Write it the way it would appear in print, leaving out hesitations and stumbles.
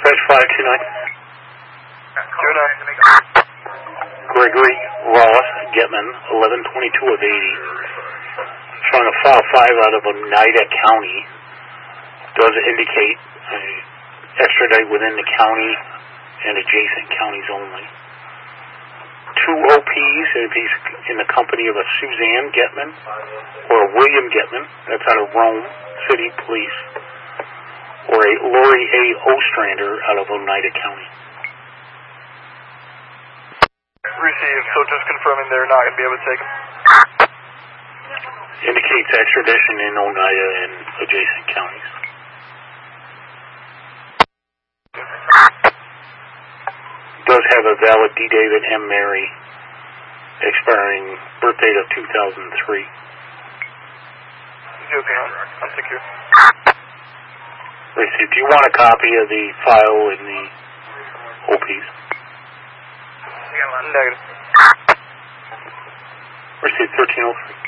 Dispatch 529. 29. Gregory Ross Getman, 1122 of 80. Showing a file 5 out of Oneida County. Does indicate extradite within the county and adjacent counties only. 2 OPs if he's in the company of a Suzanne Getman or a William Getman, that's out of Rome City Police, or a Lori A. Ostrander out of Oneida County. Received, so just confirming they're not going to be able to take him. Indicates extradition in Oneida and adjacent counties. Does have a valid D. David M. Mary, expiring birth date of 2003. Okay, I'm secure. Received. Do you want a copy of the file in the OPs? Negative. Received 1303.